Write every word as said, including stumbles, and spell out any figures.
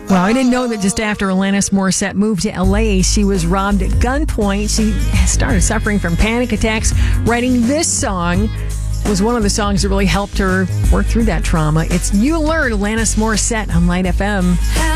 Well, I didn't know that just after Alanis Morissette moved to L A, she was robbed at gunpoint. She started suffering from panic attacks. Writing this song was one of the songs that really helped her work through that trauma. It's You Learn, Alanis Morissette on Light F M.